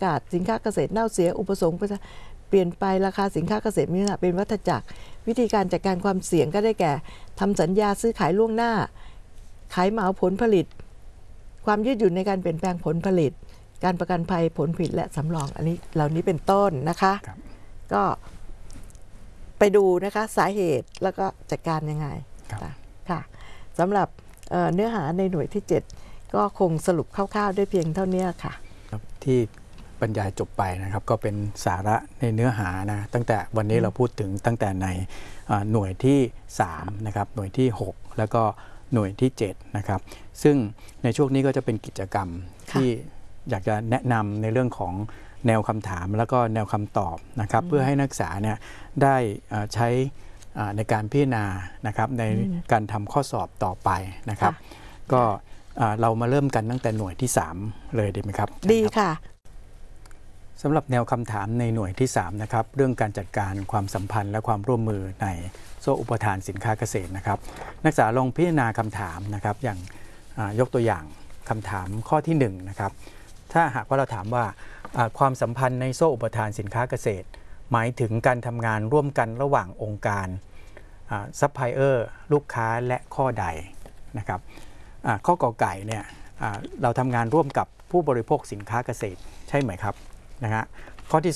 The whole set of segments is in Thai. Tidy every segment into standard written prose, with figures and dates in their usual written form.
ากาศสินค้าเกษตรเน่าเสียอุปสงค์เปลี่ยนไปราคาสินค้าเกษตรมีลักษณะเป็นวัฏจักรวิธีการจัดการความเสี่ยงก็ได้แก่ทำสัญญาซื้อขายล่วงหน้าขายเหมาผลผลิตความยืดหยุ่นในการเปลี่ยนแปลงผลผลิตการประกันภัยผลผลิตและสำรองอันนี้เหล่านี้เป็นต้นนะคะก็ไปดูนะคะสาเหตุแล้วก็จัดการยังไงค่ะสำหรับเนื้อหาในหน่วยที่ 7ก็คงสรุปคร่าวๆได้เพียงเท่านี้ค่ะที่บรรยายจบไปนะครับก็เป็นสาระในเนื้อหานะตั้งแต่วันนี้เราพูดถึงตั้งแต่ในหน่วยที่3นะครับหน่วยที่6แล้วก็หน่วยที่7นะครับซึ่งในช่วงนี้ก็จะเป็นกิจกรรมที่อยากจะแนะนำในเรื่องของแนวคำถามแล้วก็แนวคำตอบนะครับเพื่อให้นักศึกษาเนี่ยได้ใช้ในการพิจารณานะครับในการทำข้อสอบต่อไปนะครับก็เรามาเริ่มกันตั้งแต่หน่วยที่3เลยดีไหมครับดีค่ะสำหรับแนวคำถามในหน่วยที่3นะครับเรื่องการจัดการความสัมพันธ์และความร่วมมือในโซ่อุปทานสินค้าเกษตรนะครับนักศึกษาลองพิจารณาคำถามนะครับอย่างยกตัวอย่างคำถามข้อที่1นะครับถ้าหากว่าเราถามว่าความสัมพันธ์ในโซ่อุปทานสินค้าเกษตรหมายถึงการทำงานร่วมกันระหว่างองค์การซัพพลายเออร์ลูกค้าและข้อใดนะครับข้อกอไก่เนี่ยเราทำงานร่วมกับผู้บริโภคสินค้าเกษตรใช่ไหมครับนะฮะข้อที่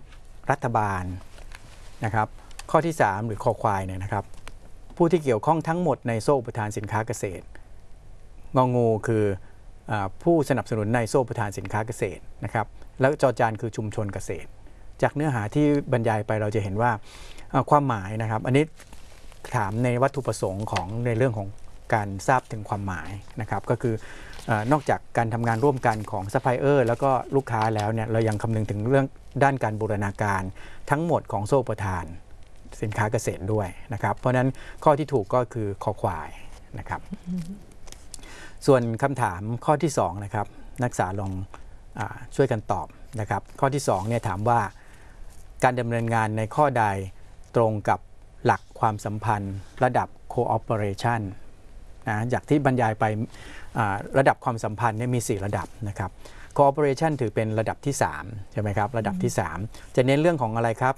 2รัฐบาลนะครับข้อที่3หรือคอควายเนี่ยนะครับผู้ที่เกี่ยวข้องทั้งหมดในโซ่อุปทานสินค้าเกษตรงองูคือผู้สนับสนุนในโซ่อุปทานสินค้าเกษตรนะครับแล้วจอจานคือชุมชนเกษตรจากเนื้อหาที่บรรยายไปเราจะเห็นว่าความหมายนะครับอันนี้ถามในวัตถุประสงค์ของในเรื่องของการทราบถึงความหมายนะครับก็คือนอกจากการทำงานร่วมกันของซัพพลายเออร์แล้วก็ลูกค้าแล้วเนี่ยเรายังคำนึงถึงเรื่องด้านการบูรณาการทั้งหมดของโซ่อุปทานสินค้าเกษตรด้วยนะครับเพราะฉะนั้นข้อที่ถูกก็คือคอควายนะครับส่วนคำถามข้อที่2นะครับนักศึกษาลองช่วยกันตอบนะครับข้อที่2เนี่ยถามว่าการดำเนินงานในข้อใดตรงกับหลักความสัมพันธ์ระดับ cooperation นะจากที่บรรยายไประดับความสัมพันธ์เนี่ยมี4ระดับนะครับ cooperation ถือเป็นระดับที่3ใช่ไหมครับระดับที่3จะเน้นเรื่องของอะไรครับ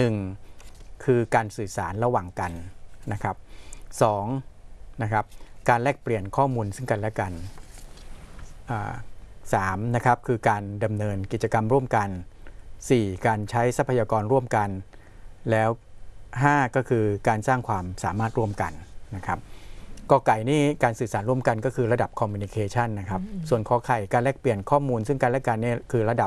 1คือการสื่อสารระหว่างกันนะครับ2นะครับการแลกเปลี่ยนข้อมูลซึ่งกันและกัน3นะครับคือการดำเนินกิจกรรมร่วมกัน4การใช้ทรัพยากรร่วมกันแล้ว5ก็คือการสร้างความสามารถร่วมกันนะครับกอไก่นี่การสื่อสารร่วมกันก็คือระดับ communication นะครับส่วนขอไข่การแลกเปลี่ยนข้อมูลซึ่งกันและกันเนี่ยคือระดับ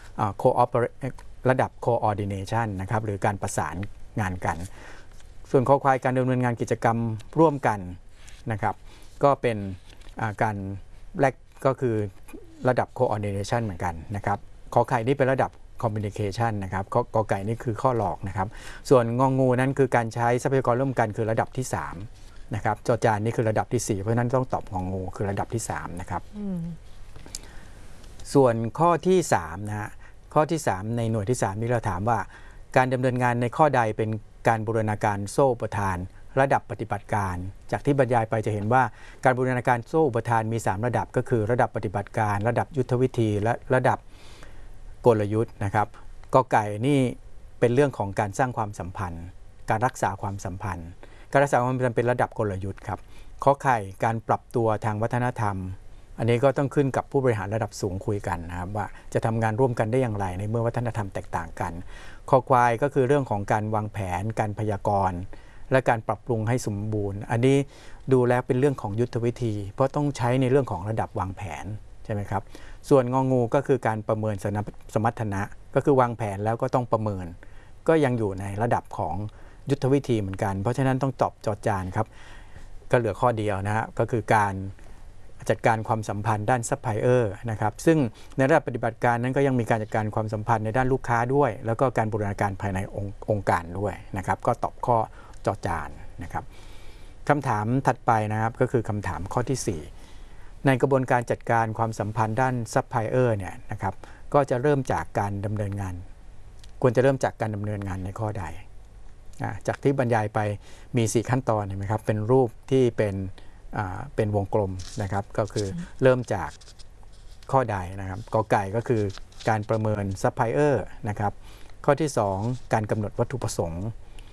coordination นะครับหรือการประสานงานกันส่วนขอควายการดำเนินงานกิจกรรมร่วมกันนะครับก็เป็นการแลกก็คือระดับ coordination เหมือนกันนะครับขอไข่นี่เป็นระดับ communication นะครับกอไก่นี่คือข้อหลอกนะครับส่วนงองูนั้นคือการใช้ทรัพยากรร่วมกันคือระดับที่3นะครับจอจานนี่คือระดับที่4เพราะฉะนั้นต้องตอบงองูคือระดับที่3นะครับส่วนข้อที่3นะฮะข้อที่3ในหน่วยที่3นี่เราถามว่าการดำเนินงานในข้อใดเป็นการบูรณาการโซ่อุปทานระดับปฏิบัติการจากที่บรรยายไปจะเห็นว่าการบูรณาการโซ่อุปทานมี3ระดับก็คือระดับปฏิบัติการระดับยุทธวิธีและระดับกลยุทธ์นะครับกอไก่นี่เป็นเรื่องของการสร้างความสัมพันธ์การรักษาความสัมพันธ์การรักษาความสัมพันธ์เป็นระดับกลยุทธ์ครับขอไข่การปรับตัวทางวัฒนธรรมอันนี้ก็ต้องขึ้นกับผู้บริหารระดับสูงคุยกันนะครับว่าจะทำงานร่วมกันได้อย่างไรในเมื่อวัฒนธรรมแตกต่างกันคอควายก็คือเรื่องของการวางแผนการพยากรณ์และการปรับปรุงให้สมบูรณ์อันนี้ดูแล้วเป็นเรื่องของยุทธวิธีเพราะต้องใช้ในเรื่องของระดับวางแผนใช่ไหมครับส่วนงองูก็คือการประเมินสมรรถนะก็คือวางแผนแล้วก็ต้องประเมินก็ยังอยู่ในระดับของยุทธวิธีเหมือนกันเพราะฉะนั้นต้องตอบจอจานครับก็เหลือข้อเดียวนะฮะก็คือการจัดการความสัมพันธ์ด้านซัพพลายเออร์นะครับซึ่งในระดับปฏิบัติการนั้นก็ยังมีการจัดการความสัมพันธ์ในด้านลูกค้าด้วยแล้วก็การบูรณาการภายในองค์การด้วยนะครับก็ตอบข้อจอจานนะครับคำถามถัดไปนะครับก็คือคำถามข้อที่4ในกระบวนการจัดการความสัมพันธ์ด้านซัพพลายเออร์เนี่ยนะครับก็จะเริ่มจากการดำเนินงานควรจะเริ่มจากการดำเนินงานในข้อใดจากที่บรรยายไปมี4ขั้นตอนเห็นไหมครับเป็นรูปที่เป็นวงกลมนะครับก็คือเริ่มจากข้อใดนะครับกอไก่ก็คือการประเมินซัพพลายเออร์นะครับข้อที่ 2 การกำหนดวัตถุประสงค์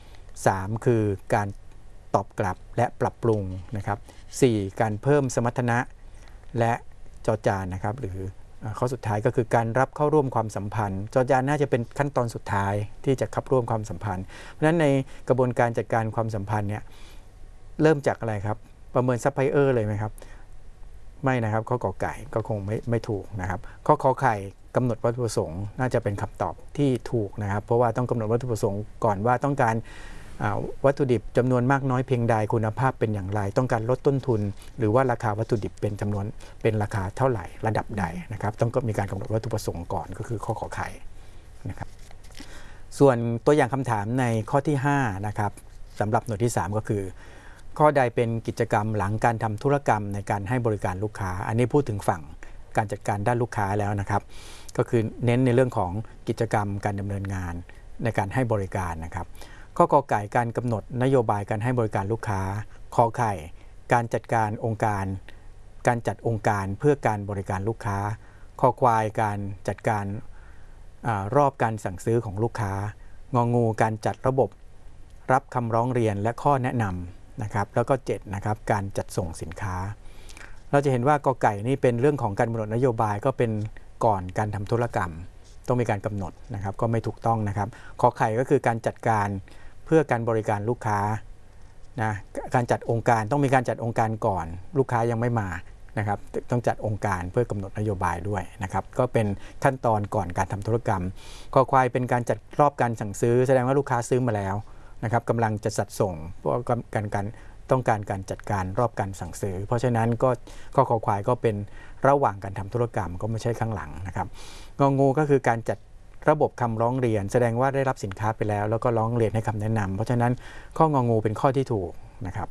3 คือการตอบกลับและปรับปรุงนะครับ 4 การเพิ่มสมรรถนะและจอจานนะครับหรือข้อสุดท้ายก็คือการรับเข้าร่วมความสัมพันธ์จอจานน่าจะเป็นขั้นตอนสุดท้ายที่จะเข้าร่วมความสัมพันธ์เพราะฉะนั้นในกระบวนการจัดการความสัมพันธ์เนี่ยเริ่มจากอะไรครับประเมินซัพพลายเออร์เลยไหมครับไม่นะครับข้อกอไก่ก็คงไม่ถูกนะครับข้อขอไข่กำหนดวัตถุประสงค์น่าจะเป็นคำตอบที่ถูกนะครับเพราะว่าต้องกำหนดวัตถุประสงค์ก่อนว่าต้องการวัตถุดิบจำนวนมากน้อยเพียงใดคุณภาพเป็นอย่างไรต้องการลดต้นทุนหรือว่าราคาวัตถุดิบเป็นราคาเท่าไหร่ระดับใดนะครับต้องก็มีการกำหนดวัตถุประสงค์ก่อนก็คือข้อขอไข่นะครับส่วนตัวอย่างคำถามในข้อที่5นะครับสำหรับหน่วยที่3ก็คือข้อใดเป็นกิจกรรมหลังการทำธุรกรรมในการให้บริการลูกค้าอันนี้พูดถึงฝั่งการจัดการด้านลูกค้าแล้วนะครับก็คือเน้นในเรื่องของกิจกรรมการดำเนินงานในการให้บริการนะครับข้อกอไก่การกำหนดนโยบายการให้บริการลูกค้าขอไข่การจัดการองค์การการจัดองค์การเพื่อการบริการลูกค้าคอควายการจัดการรอบการสั่งซื้อของลูกค้างองูการจัดระบบรับคำร้องเรียนและข้อแนะนำนะครับแล้วก็7นะครับการจัดส่งสินค้าเราจะเห็นว่ากอไก่นี่เป็นเรื่องของการกำหนดนโยบายก็เป็นก่อนการทำธุรกรรมต้องมีการกำหนดนะครับก็ไม่ถูกต้องนะครับขอไข่ก็คือการจัดการเพื่อการบริการลูกค้านะการจัดองค์การต้องมีการจัดองค์การก่อนลูกค้ายังไม่มานะครับต้องจัดองค์การเพื่อกำหนดนโยบายด้วยนะครับก็เป็นขั้นตอนก่อนการทำธุรกรรมคอควายเป็นการจัดรอบการสั่งซื้อแสดงว่าลูกค้าซื้อมาแล้วนะครับกำลังจะจัดส่งเพราะการต้องการการจัดการรอบการสั่งซื้อเพราะฉะนั้นก็ข้อคอควายก็เป็นระหว่างการทำธุรกรรมก็ไม่ใช่ข้างหลังนะครับงองูก็คือการจัดระบบคำร้องเรียนแสดงว่าได้รับสินค้าไปแล้วแล้วก็ร้องเรียนให้คำแนะนำเพราะฉะนั้นข้ององูเป็นข้อที่ถูกนะครับ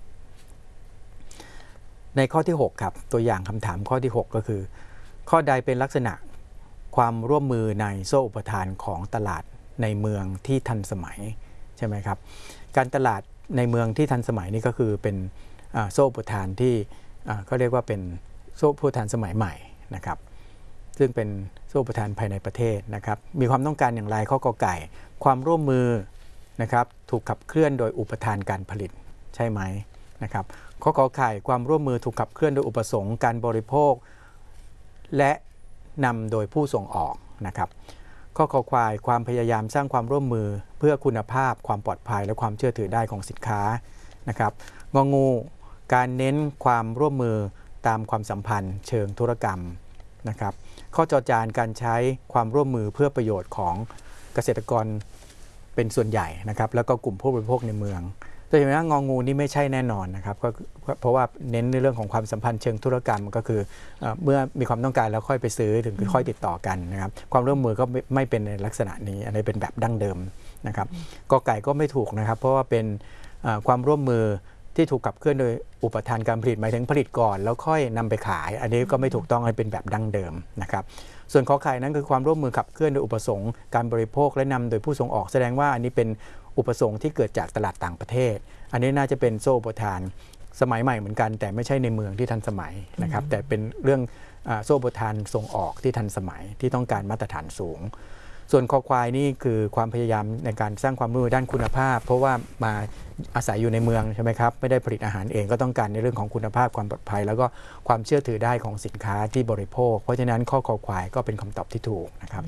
ในข้อที่6ครับตัวอย่างคำถามข้อที่6ก็คือข้อใดเป็นลักษณะความร่วมมือในโซ่อุปทานของตลาดในเมืองที่ทันสมัยใช่ไหมครับการตลาดในเมืองที่ทันสมัยนี่ก็คือเป็นโซ่อุปทานที่ก็เรียกว่าเป็นโซ่อุปทานสมัยใหม่นะครับซึ่งเป็นโซ่อุปทานภายในประเทศนะครับมีความต้องการอย่างไรข้อกอไก่ความร่วมมือนะครับถูกขับเคลื่อนโดยอุปทานการผลิตใช่ไหมนะครับข้อขอไข่ความร่วมมือถูกขับเคลื่อนโดยอุปสงค์การบริโภคและนำโดยผู้ส่งออกนะครับข้อขอควายความพยายามสร้างความร่วมมือเพื่อคุณภาพความปลอดภัยและความเชื่อถือได้ของสินค้านะครับงองูการเน้นความร่วมมือตามความสัมพันธ์เชิงธุรกรรมนะครับข้อจอจานการใช้ความร่วมมือเพื่อประโยชน์ของเกษตรกรเป็นส่วนใหญ่นะครับแล้วก็กลุ่มผู้บริโภคในเมืองโดยเฉพาะงองูนี่ไม่ใช่แน่นอนนะครับก็เพราะว่าเน้นในเรื่องของความสัมพันธ์เชิงธุรกรรมก็คือเมื่อมีความต้องการแล้วค่อยไปซื้อถึงค่อยติดต่อกันนะครับความร่วมมือก็ไม่เป็นในลักษณะนี้อันนี้เป็นแบบดั้งเดิมนะครับกอไก่ก็ไม่ถูกนะครับเพราะว่าเป็นความร่วมมือที่ถูกขับเคลื่อนโดยอุปทานการผลิตหมายถึงผลิตก่อนแล้วค่อยนำไปขายอันนี้ก็ไม่ถูกต้องอันเป็นแบบดั้งเดิมนะครับส่วนขอไข่นั้นคือความร่วมมือขับเคลื่อนโดยอุปสงค์การบริโภคและนำโดยผู้ส่งออกแสดงว่าอันนี้เป็นอุปสงค์ที่เกิดจากตลาดต่างประเทศอันนี้น่าจะเป็นโซ่อุปทานสมัยใหม่เหมือนกันแต่ไม่ใช่ในเมืองที่ทันสมัยนะครับแต่เป็นเรื่องโซ่อุปทานส่งออกที่ทันสมัยที่ต้องการมาตรฐานสูงส่วนคอควายนี่คือความพยายามในการสร้างความร่วมมือด้านคุณภาพเพราะว่ามาอาศัยอยู่ในเมืองใช่ไหมครับไม่ได้ผลิตอาหารเองก็ต้องการในเรื่องของคุณภาพความปลอดภัยแล้วก็ความเชื่อถือได้ของสินค้าที่บริโภคเพราะฉะนั้นข้อคอควายก็เป็นคำตอบที่ถูกนะครับ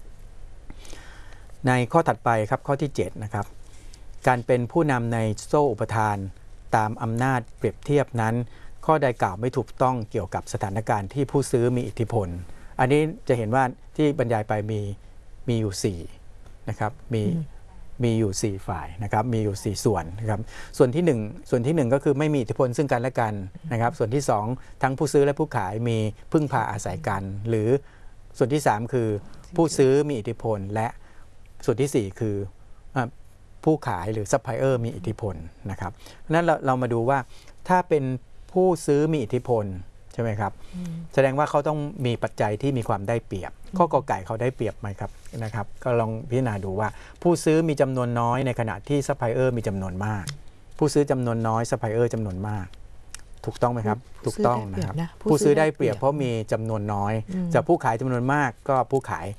ในข้อถัดไปครับข้อที่7นะครับการเป็นผู้นำในโซ่อุปทานตามอำนาจเปรียบเทียบนั้นข้อใดกล่าวไม่ถูกต้องเกี่ยวกับสถานการณ์ที่ผู้ซื้อมีอิทธิพลอันนี้จะเห็นว่าที่บรรยายไปมีอยู่4นะครับมีอยู่4ฝ่ายนะครับมีอยู่4ส่วนนะครับส่วนที่1ก็คือไม่มีอิทธิพลซึ่งกันและกันนะครับส่วนที่2ทั้งผู้ซื้อและผู้ขายมีพึ่งพาอาศัยกันหรือส่วนที่3คือผู้ซื้อมีอิทธิพลและส่วนที่4คือผู้ขายหรือซัพพลายเออร์มีอิทธิพลนะครับเพราะฉะนั้นเรามาดูว่าถ้าเป็นผู้ซื้อมีอิทธิพลใช่ไหมครับแสดงว่าเขาต้องมีปัจจัยที่มีความได้เปรียบข้อกอไก่เขาได้เปรียบไหมครับนะครับก็ลองพิจารณาดูว่าผู้ซื้อมีจำนวนน้อยในขณะที่ซัพพลายเออร์มีจำนวนมากผู้ซื้อจำนวนน้อยซัพพลายเออร์จำนวนมากถูกต้องไหมครับถูกต้องนะครับผู้ซื้อได้เปรียบเพราะมีจำนวนน้อยจากผู้ขายจำนวนมากก็ผู้ขาย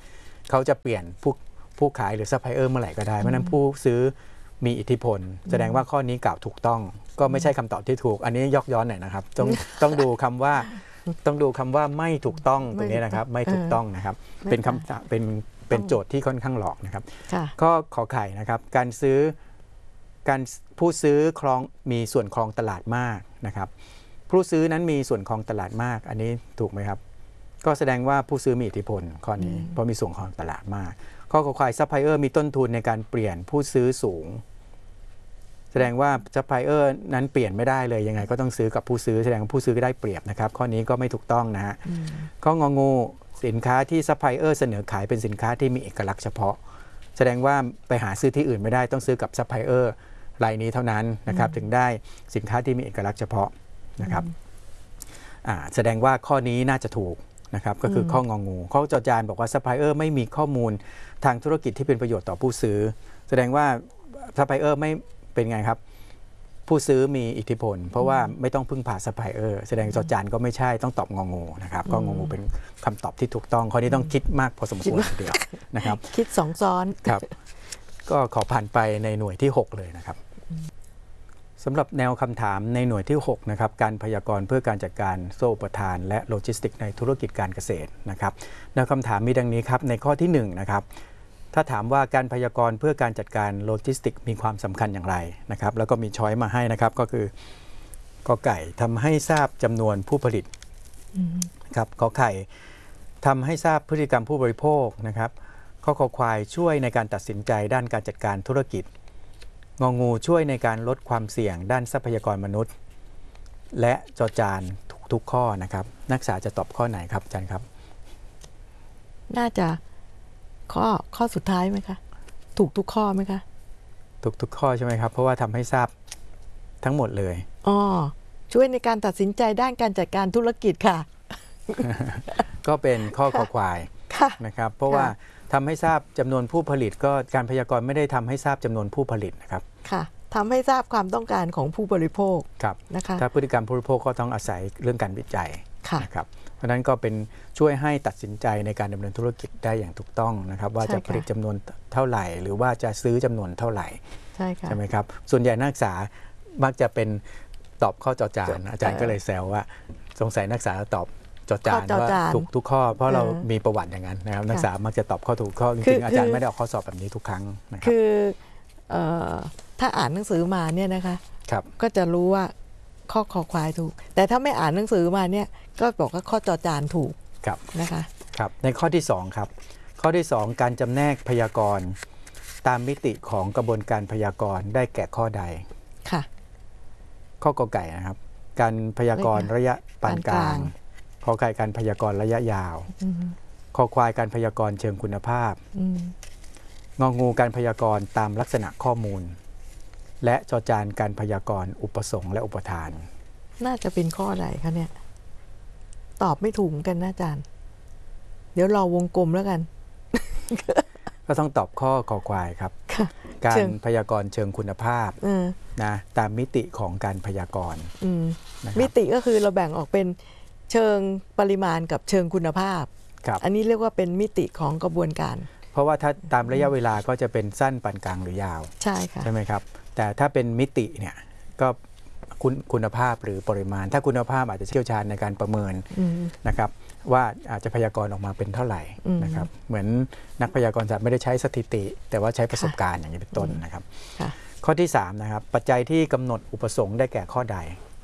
เขาจะเปลี่ยนผู้ขายหรือซัพพลายเออร์เมื่อไหร่ก็ได้เพราะฉะนั้นผู้ซื้อมีอิทธิพลแสดงว่าข้อนี้กล่าวถูกต้องก็ไม่ใช่คำตอบที่ถูกอันนี้ยกย้อนหน่อยนะครับต้องดูคำว่าไม่ถูกต้องตรงนี้นะครับไม่ถูกต้องนะครับเป็นคำเป็นโจทย์ที่ค่อนข้างหลอกนะครับก็ขอไข่นะครับการผู้ซื้อมีส่วนครองตลาดมากนะครับผู้ซื้อนั้นมีส่วนครองตลาดมากอันนี้ถูกไหมครับก็แสดงว่าผู้ซื้อมีอิทธิพลข้อนี้เพราะมีส่วนครองตลาดมากข้อขอควายซัพพลายเออร์มีต้นทุนในการเปลี่ยนผู้ซื้อสูงแสดงว่าซัพพลายเออร์นั้นเปลี่ยนไม่ได้เลยยังไงก็ต้องซื้อกับผู้ซื้อแสดงว่าผู้ซื้อก็ได้เปรียบนะครับข้อนี้ก็ไม่ถูกต้องนะฮะข้ององูสินค้าที่ซัพพลายเออร์เสนอขายเป็นสินค้าที่มีเอกลักษณ์เฉพาะแสดงว่าไปหาซื้อที่อื่นไม่ได้ต้องซื้อกับซัพพลายเออร์รายนี้เท่านั้นนะครับถึงได้สินค้าที่มีเอกลักษณ์เฉพาะนะครับแสดงว่าข้อนี้น่าจะถูกนะครับก็คือข้ององูข้อจอจานบอกว่าซัพพลายเออร์ไม่มีข้อมูลทางธุรกิจที่เป็นประโยชน์ต่อผู้ซื้อแสดงว่าซัพพลายเออร์ไม่เป็นไงครับผู้ซื้อมีอิทธิพลเพราะว่าไม่ต้องพึ่งพาซัพพลายเออร์แสดงจอจานก็ไม่ใช่ต้องตอบงองูนะครับก็งองูเป็นคำตอบที่ถูกต้องข้อนี้ต้องคิดมากพอสมควรทีเดียวนะครับคิด2 ซ้อนครับก็ขอผ่านไปในหน่วยที่6เลยนะครับสำหรับแนวคำถามในหน่วยที่6นะครับการพยากรณ์เพื่อการจัดการโซ่อุปทานและโลจิสติกในธุรกิจการเกษตรนะครับแนวคำถามมีดังนี้ครับในข้อที่1นะครับถ้าถามว่าการพยากรณ์เพื่อการจัดการโลจิสติกมีความสำคัญอย่างไรนะครับแล้วก็มีช้อยมาให้นะครับก็คือกอไก่ทำให้ทราบจำนวนผู้ผลิตครับขอไข่ทำให้ทราบพฤติกรรมผู้บริโภคนะครับข้อคอควายช่วยในการตัดสินใจด้านการจัดการธุรกิจงองูช่วยในการลดความเสี่ยงด้านทรัพยากรมนุษย์และจอจานทุกข้อนะครับนักศึกษาจะตอบข้อไหนครับอาจารย์ครับน่าจะข้อสุดท้ายไหมคะถูกทุกข้อไหมคะถูกทุกข้อใช่ไหมครับเพราะว่าทำให้ทราบทั้งหมดเลยช่วยในการตัดสินใจด้านการจัดการธุรกิจค่ะก็เป็นข้อควายนะครับเพราะว่าทำให้ทราบจำนวนผู้ผลิตก็การพยากรณ์ไม่ได้ทำให้ทราบจำนวนผู้ผลิตนะครับค่ะทำให้ทราบความต้องการของผู้บริโภคนะคะถ้าพฤติกรรมผู้บริโภคก็ต้องอาศัยเรื่องการวิจัยนะครับเพราะนั้นก็เป็นช่วยให้ตัดสินใจในการดำเนินธุรกิจได้อย่างถูกต้องนะครับว่าจะผลิตจำนวนเท่าไหร่หรือว่าจะซื้อจำนวนเท่าไหร่ใช่ไหมครับส่วนใหญ่นักศึกษามักจะเป็นตอบข้อจอจานอาจารย์ก็เลยแซวว่าสงสัยนักศึกษาตอบจอจานว่าถูกทุกข้อเพราะเรามีประวัติอย่างนั้นนะครับนักศึกษามักจะตอบข้อถูกข้อจริงๆอาจารย์ไม่ได้ออกข้อสอบแบบนี้ทุกครั้งนะครับคือถ้าอ่านหนังสือมาเนี่ยนะคะก็จะรู้ว่าข้อคอควายถูกแต่ถ้าไม่อ่านหนังสือมาเนี่ยก็บอกว่าข้อจอจานถูกนะคะครับในข้อที่2ครับข้อที่2การจำแนกพยากรณ์ตามมิติของกระบวนการพยากรณ์ได้แก่ข้อใดค่ะข้อกอไก่นะครับการพยากรณ์ระยะปานกลางขอไข่การพยากรณ์ระยะยาวคอควายการพยากรณ์เชิงคุณภาพงองูการพยากรณ์ตามลักษณะข้อมูลและจอจานการพยากรณ์อุปสงค์และอุปทานน่าจะเป็นข้อใดคะเนี่ยตอบไม่ถูกกันนะอาจารย์เดี๋ยวรอวงกลมแล้วกันก็ต้องตอบข้อคอควายครับการพยากรณ์เชิงคุณภาพนะตามมิติของการพยากรณ์มิติก็คือเราแบ่งออกเป็นเชิงปริมาณกับเชิงคุณภาพอันนี้เรียกว่าเป็นมิติของกระบวนการเพราะว่าถ้าตามระยะเวลาก็จะเป็นสั้นปานกลางหรือยาวใช่ค่ะใช่ไหมครับแต่ถ้าเป็นมิติเนี่ยก็คุณภาพหรือปริมาณถ้าคุณภาพอาจจะเชี่ยวชาญในการประเมินนะครับว่าอาจจะพยากรณ์ออกมาเป็นเท่าไหร่นะครับเหมือนนักพยากรณ์ศาสตร์ไม่ได้ใช้สถิติแต่ว่าใช้ประสบการณ์อย่างนี้เป็นต้นนะครับข้อที่3นะครับปัจจัยที่กำหนดอุปสงค์ได้แก่ข้อใด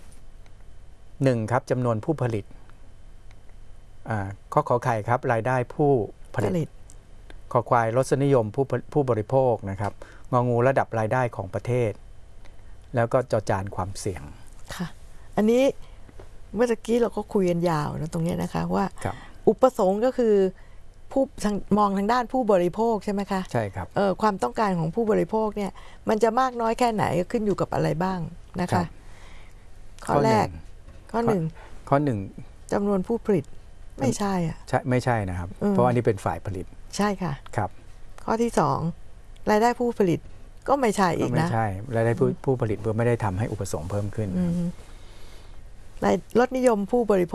1ครับจำนวนผู้ผลิตข้อขอไข่ครับรายได้ผู้ผลิตขอควายรสนิยมผู้บริโภคนะครับงองูระดับรายได้ของประเทศแล้วก็จอจานความเสี่ยงค่ะอันนี้เมื่อกี้เราก็คุยกันยาวนะตรงนี้นะคะว่าอุปสงค์ก็คือผู้มองทางด้านผู้บริโภคใช่ไหมคะใช่ครับความต้องการของผู้บริโภคเนี่ยมันจะมากน้อยแค่ไหนขึ้นอยู่กับอะไรบ้างนะคะข้อแรกข้อหนึ่งจำนวนผู้ผลิตไม่ใช่อ่ะไม่ใช่นะครับเพราะอันนี้เป็นฝ่ายผลิตใช่ค่ะครับข้อที่2รายได้ผู้ผลิตก็ไม่ใช่อีกนะไม่ใช่รายได้ผู้ผลิตเพื่อไม่ได้ทำให้อุปสงค์เพิ่มขึ้นรสนิยมผู้บริโภค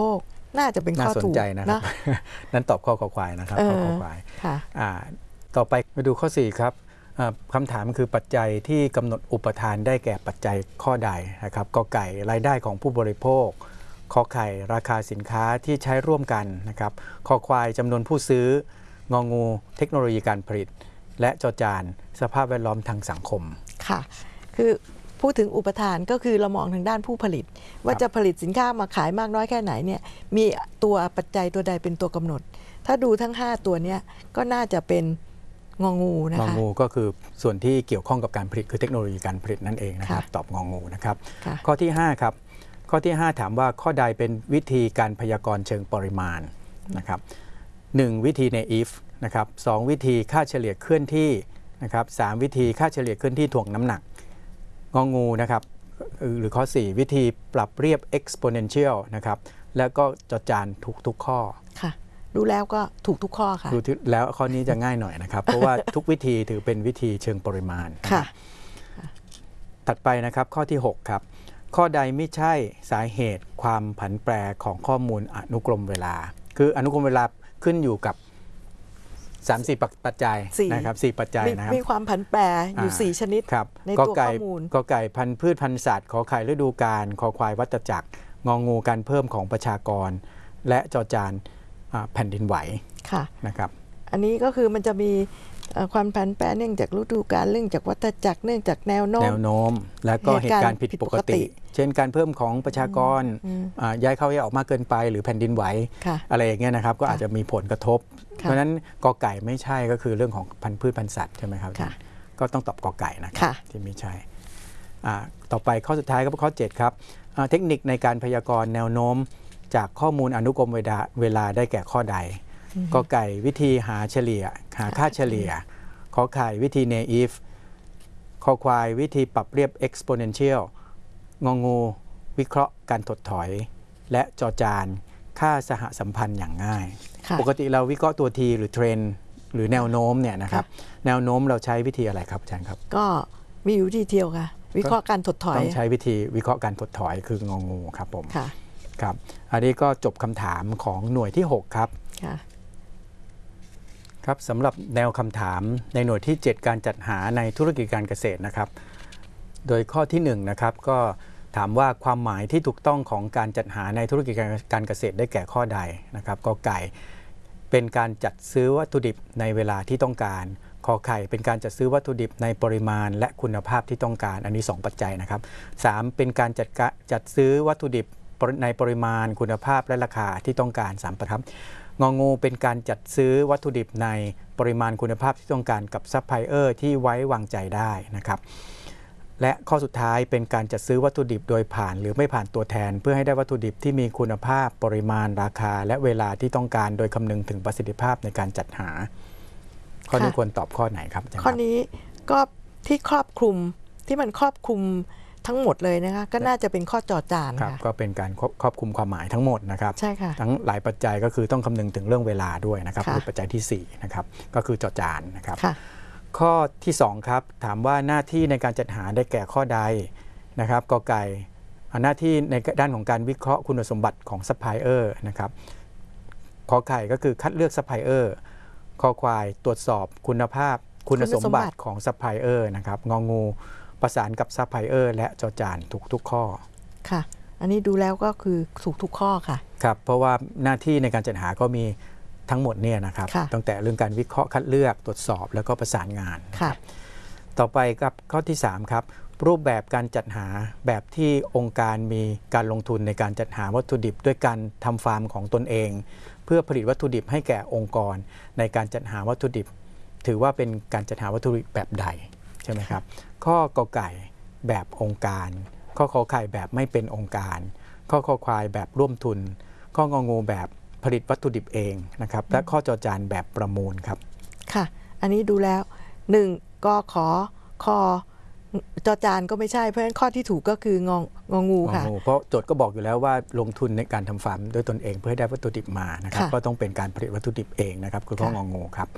น่าจะเป็นข้อน่าสนถูกใจนะครับ นั้นตอบข้อคอควายนะครับข้อคอควายค่ะต่อไปมาดูข้อ 4 ครับคำถามคือปัจจัยที่กำหนดอุปทานได้แก่ปัจจัยข้อใดนะครับกอไก่รายได้ของผู้บริโภคขอไข่ราคาสินค้าที่ใช้ร่วมกันนะครับคอควายจำนวนผู้ซื้ององูเทคโนโลยีการผลิต และจอจานสภาพแวดล้อมทางสังคมค่ะคือพูดถึงอุปทานก็คือเรามองทางด้านผู้ผลิต ว่าจะผลิตสินค้ามาขายมากน้อยแค่ไหนเนี่ยมีตัวปัจจัยตัวใดเป็นตัวกำหนด ถ้าดูทั้ง5ตัวเนี้ยก็น่าจะเป็นงองูนะงอคะงูก็คือส่วนที่เกี่ยวข้องกับการผลิตคือเทคโนโลยีการผลิตนั่นเองนะครับค่ะตอบงองูนะครับค่ะข้อที่5ครับข้อที่ 5 ถามว่าข้อใดเป็นวิธีการพยากรณ์เชิงปริมาณนะครับ1วิธีใน if นะครับ2วิธีค่าเฉลี่ยเคลื่อนที่นะครับ3วิธีค่าเฉลี่ยเคลื่อนที่ถ่วงน้ำหนักงองูนะครับหรือข้อ 4 วิธีปรับเรียบ exponential นะครับแล้วก็จอจานทุกข้อค่ะดูแล้วก็ถูกทุกข้อค่ะดูแล้วข้อนี้จะง่ายหน่อยนะครับ เพราะว่าทุกวิธีถือเป็นวิธีเชิงปริมาณค่ะถัดไปนะครับข้อที่ 6 ครับ ข้อใดไม่ใช่สาเหตุความผันแปรของข้อมูลอนุกรมเวลา คืออนุกรมเวลาขึ้นอยู่กับ 3-4 ปัจจัย 4 นะครับ4ปัจจัยนะครับมีความผันแปรอยู่ 4 ชนิดครับในกตัวไก่ข้อมูลกไก่พันธุ์พืชพันธุ์สัตว์ขอไข่ฤดูกาลขอควายวัฏจักรงองูการเพิ่มของประชากร และจอจานแผ่นดินไหวค่ะนะครับอันนี้ก็คือมันจะมีความผันแปรเนื่องจากฤดูกาลเนื่องจากวัฏจักรเนื่องจากแนวโน้มและก็เหตุการณ์ผิดปกติเหตุการณ์ผิดปกติเช่นการเพิ่มของประชากรย้ายเข้าย้ายออกมากเกินไปหรือแผ่นดินไหวค่ะอะไรอย่างเงี้ยนะครับก็อาจจะมีผลกระทบค่ะเพราะฉะนั้นกอไก่ไม่ใช่ก็คือเรื่องของพันธุ์พืชพันธุ์สัตว์ใช่ไหมครับค่ะก็ต้องตอบกอไก่นะครัค่ะที่ไม่ใช่ต่อไปข้อสุดท้ายก็ข้อ 7 ครับเทคนิคในการพยากรณ์แนวโน้มจากข้อมูลอนุกรมเวลาได้แก่ข้อใดกอไก่วิธีหาเฉลี่ยหาค่าเฉลี่ยขอไข่วิธี naive คอควายวิธีปรับเรียบ exponential งองูวิเคราะห์การถดถอย และจอจานค่าสหสัมพันธ์อย่างง่ายค่ะปกติเราวิเคราะห์ตัวทีหรือเทรนด์หรือแนวโน้มเนี่ยนะครับแนวโน้มเราใช้วิธีอะไรครับอาจารย์ครับก็มีอยู่ที่เดียวค่ะ วิเคราะห์การถดถอยต้องใช้วิธีวิเคราะห์การถดถอยคืององูครับผมค่ะครับอันนี้ก็จบคำถามของหน่วยที่ 6 ครับค่ะครับสำหรับแนวคำถามในหน่วยที่ 7 การจัดหาในธุรกิจการเกษตรนะครับโดยข้อที่1นะครับก็ถามว่าความหมายที่ถูกต้องของการจัดหาในธุรกิจการเกษตรได้แก่ข้อใดนะครับกอไก่เป็นการจัดซื้อวัตถุดิบในเวลาที่ต้องการขอไข่เป็นการจัดซื้อวัตถุดิบในปริมาณและคุณภาพที่ต้องการอันนี้2ปัจจัยนะครับ3เป็นการจัดซื้อวัตถุดิบในปริมาณคุณภาพและราคาที่ต้องการ3ประทับงองูเป็นการจัดซื้อวัตถุดิบในปริมาณคุณภาพที่ต้องการกับซัพพลายเออร์ที่ไว้วางใจได้นะครับและข้อสุดท้ายเป็นการจัดซื้อวัตถุดิบโดยผ่านหรือไม่ผ่านตัวแทนเพื่อให้ได้วัตถุดิบที่มีคุณภาพปริมาณราคาและเวลาที่ต้องการโดยคำนึงถึงประสิทธิภาพในการจัดหาข้อนี้ควรตอบข้อไหนครับอาจารย์ข้อนี้ก็ที่ครอบคลุมที่มันครอบคลุมทั้งหมดเลยนะคะก็น่าจะเป็นข้อจอจานครับค่ะก็เป็นการครอบคลุมความหมายทั้งหมดนะครับใช่ค่ะทั้งหลายปัจจัยก็คือต้องคำนึงถึงเรื่องเวลาด้วยนะครับค่ะคือปัจจัยที่4นะครับก็คือจอจานนะครับค่ะข้อที่2ครับถามว่าหน้าที่ในการจัดหาได้แก่ข้อใดนะครับกอไก่หน้าที่ในด้านของการวิเคราะห์คุณสมบัติของซัพพลายเออร์นะครับขอไข่ก็คือคัดเลือกซัพพลายเออร์คอควายตรวจสอบคุณภาพคุณสมบัติของซัพพลายเออร์นะครับงองูประสานกับซัพพลายเออร์และจอจานทุกข้อค่ะ อันนี้ดูแล้วก็คือถูกทุกข้อค่ะครับเพราะว่าหน้าที่ในการจัดหาก็มีทั้งหมดเนี่ยนะครับค่ะตั้งแต่เรื่องการวิเคราะห์คัดเลือกตรวจสอบแล้วก็ประสานงานค่ะต่อไปครับข้อที่3ครับรูปแบบการจัดหาแบบที่องค์การมีการลงทุนในการจัดหาวัตถุดิบด้วยการทำฟาร์มของตนเอง เพื่อผลิตวัตถุดิบให้แก่องค์กรในการจัดหาวัตถุดิบ ถือว่าเป็นการจัดหาวัตถุดิบแบบใดใช่ไหมครับข้อกอไก่แบบองค์การข้อขอไข่แบบไม่เป็นองค์การข้อคอควายแบบร่วมทุนข้ององูแบบผลิตวัตถุดิบเองนะครับและข้อจอจานแบบประมูลครับค่ะ อันนี้ดูแล้ว1กขอคอจอจานก็ไม่ใช่เพราะฉะนั้นข้อที่ถูกก็คืองงูค่ะเพราะโจทย์ก็บอกอยู่แล้วว่าลงทุนในการทำฟาร์มด้วยตนเองเพื่อให้ได้วัตถุดิบมานะครับค่ะก็ต้องเป็นการผลิตวัตถุดิบเองนะครับคือข้อค่ะงองูครับ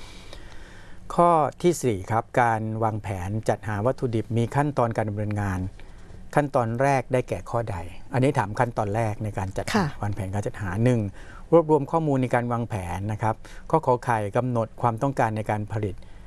ข้อที่4ครับการวางแผนจัดหาวัตถุดิบมีขั้นตอนการดำเนินงานขั้นตอนแรกได้แก่ข้อใดอันนี้ถามขั้นตอนแรกในการจัดวางแผนการจัดหา1รวบรวมข้อมูลในการวางแผนนะครับข้อขอไข่กำหนดความต้องการในการผลิต